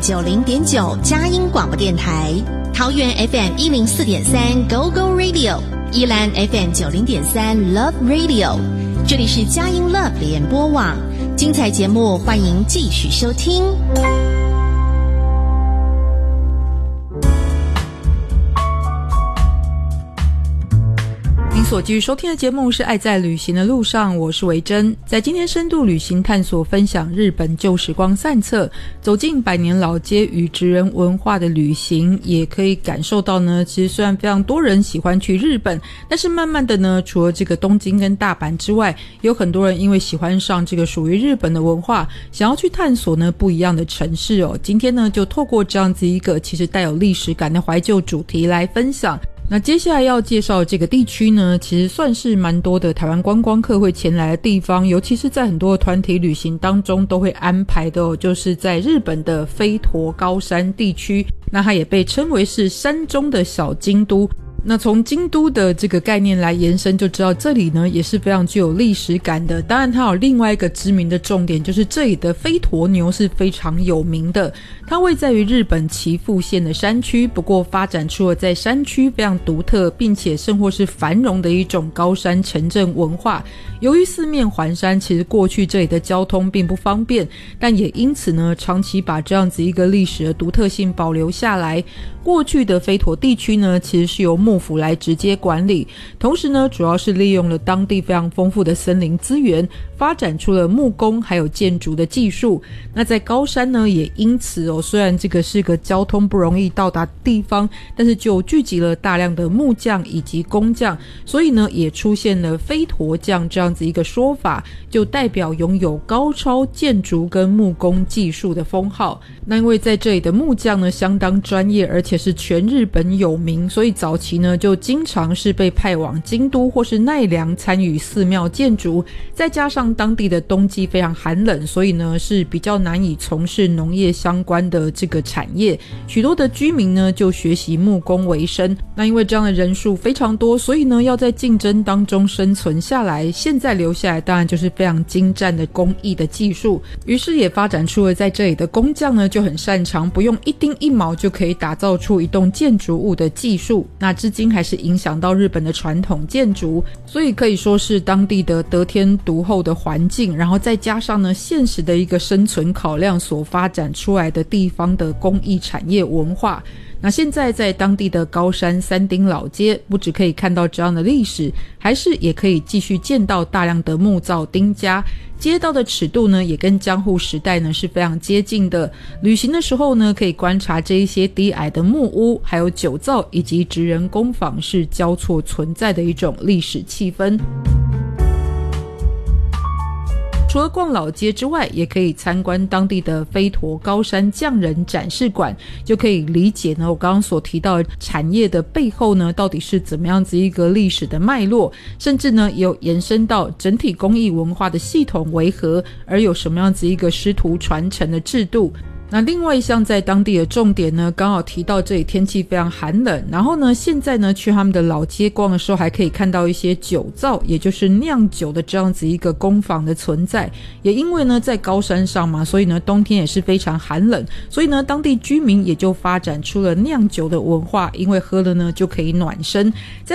90.9佳音广播电台，桃园 FM 104.3 Go Go Radio， 宜兰 FM 90.3 Love Radio， 这里是佳音 Love 联播网，精彩节目欢迎继续收听。 您所继续收听的节目是爱在旅行的路上，我是维珍。在今天深度旅行探索分享日本旧时光散策，走进百年老街与职人文化的旅行，也可以感受到呢，其实虽然非常多人喜欢去日本，但是慢慢的呢，除了这个东京跟大阪之外，有很多人因为喜欢上这个属于日本的文化，想要去探索呢不一样的城市哦。今天呢，就透过这样子一个其实带有历史感的怀旧主题来分享。那接下来要介绍这个地区呢，其实算是蛮多的台湾观光客会前来的地方，尤其是在很多的团体旅行当中都会安排的哦，就是在日本的飞驒高山地区，那它也被称为是山中的小京都。那从京都的这个概念来延伸，就知道这里呢也是非常具有历史感的。当然它有另外一个知名的重点，就是这里的飞驒牛是非常有名的。它位在于日本岐阜县的山区，不过发展出了在山区非常独特并且甚或是繁荣的一种高山城镇文化。由于四面环山，其实过去这里的交通并不方便，但也因此呢长期把这样子一个历史的独特性保留下来。过去的飞驒地区呢其实是由幕府来直接管理，同时呢主要是利用了当地非常丰富的森林资源，发展出了木工还有建筑的技术。那在高山呢也因此哦，虽然这个是个交通不容易到达的地方，但是就聚集了大量的木匠以及工匠，所以呢也出现了飞驒匠这样子一个说法，就代表拥有高超建筑跟木工技术的封号。那因为在这里的木匠呢相当专业，而且是全日本有名，所以早期呢就经常是被派往京都或是奈良参与寺庙建筑，再加上当地的冬季非常寒冷，所以呢是比较难以从事农业相关的这个产业，许多的居民呢就学习木工为生。那因为这样的人数非常多，所以呢要在竞争当中生存下来，现在留下来当然就是非常精湛的工艺的技术，于是也发展出了在这里的工匠呢就很擅长不用一丁一毛就可以打造出一栋建筑物的技术，那至今还是影响到日本的传统建筑，所以可以说是当地的得天独厚的环境，然后再加上呢现实的一个生存考量所发展出来的地方的工艺产业文化。那现在在当地的高山三丁老街，不只可以看到这样的历史，还是也可以继续见到大量的木造丁家，街道的尺度呢也跟江户时代呢是非常接近的。旅行的时候呢可以观察这一些低矮的木屋，还有酒造以及职人工坊是交错存在的一种历史气氛。除了逛老街之外，也可以参观当地的飞驒高山匠人展示馆，就可以理解呢我刚刚所提到的产业的背后呢到底是怎么样子一个历史的脉络，甚至呢也有延伸到整体工艺文化的系统为何，而有什么样子一个师徒传承的制度。那另外一项在当地的重点呢，刚好提到这里天气非常寒冷，然后呢现在呢去他们的老街逛的时候，还可以看到一些酒造，也就是酿酒的这样子一个工坊的存在。也因为呢在高山上嘛，所以呢冬天也是非常寒冷，所以呢当地居民也就发展出了酿酒的文化，因为喝了呢就可以暖身。